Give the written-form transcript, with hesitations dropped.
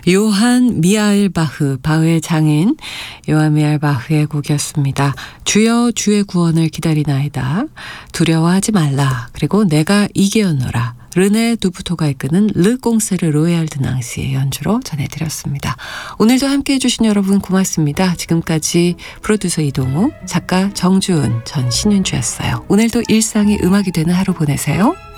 요한 미하엘 바흐의 장인 요한 미하엘 바흐의 곡이었습니다. 주여 주의 구원을 기다리나이다. 두려워하지 말라. 그리고 내가 이겨노라. 르네 두부토가 이끄는 르 꽁세르 로얄 드낭시의 연주로 전해드렸습니다. 오늘도 함께해 주신 여러분 고맙습니다. 지금까지 프로듀서 이동우, 작가 정주은, 전 신윤주였어요. 오늘도 일상이 음악이 되는 하루 보내세요.